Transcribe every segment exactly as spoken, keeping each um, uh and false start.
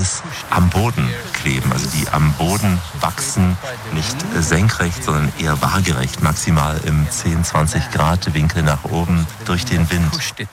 es am Boden kleben. Also die am Boden wachsen, nicht senkrecht, sondern eher waagerecht, maximal im zehn, zwanzig Grad Winkel nach oben durch den Wind.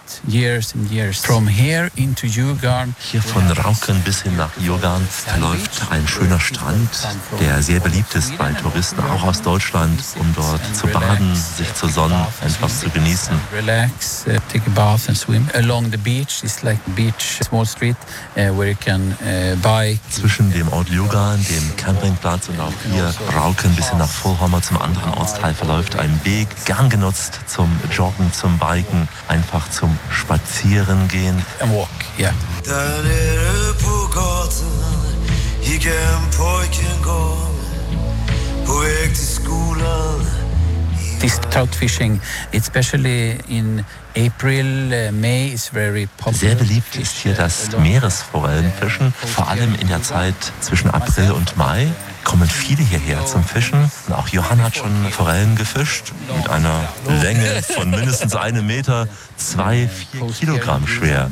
Hier von Rauken bis hin nach Yurgan verläuft ein schöner Strand, der sehr beliebt ist bei Touristen, auch aus Deutschland, um dort zu baden, sich zu sonnen, einfach zu genießen. Relax, uh, take a bath and swim. Along the beach is like a beach, a small street uh, where you can uh, buy. Zwischen dem Ort Yurgan, dem Campingplatz und auch hier Rauken bis hin nach Fullhammer zum anderen Ortsteil verläuft ein Weg, gern genutzt zum Joggen, zum Biken, einfach zum Spazierengehen. And walk, yeah. Där nere på gatan gick en pojke gång på väg till skolan. This trout fishing, especially in April, uh, May, is very popular. Sehr beliebt ist hier das Meeresforellenfischen. Vor allem in der Zeit zwischen April und Mai kommen viele hierher zum Fischen. Und auch Johann hat schon Forellen gefischt mit einer Länge von mindestens einem Meter, zwei, vier Kilogramm schwer.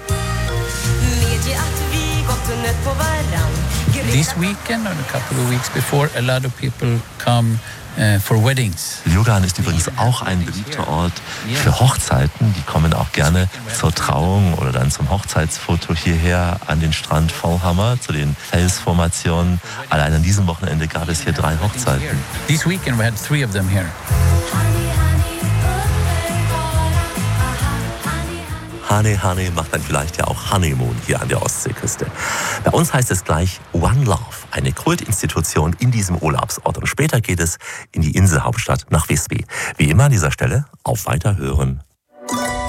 This weekend or a couple of weeks before, a lot of people come uh, for weddings. Yurgan ist übrigens auch ein beliebter Ort für Hochzeiten. Die kommen auch gerne zur Trauung oder dann zum Hochzeitsfoto hierher an den Strand Fullhammer, zu den Felsformationen. Allein an diesem Wochenende gab es hier drei Hochzeiten. This weekend we had three of them here. Honey, Honey macht dann vielleicht ja auch Honeymoon hier an der Ostseeküste. Bei uns heißt es gleich One Love, eine Kultinstitution in diesem Urlaubsort. Und später geht es in die Inselhauptstadt nach Visby. Wie immer an dieser Stelle auf Weiterhören.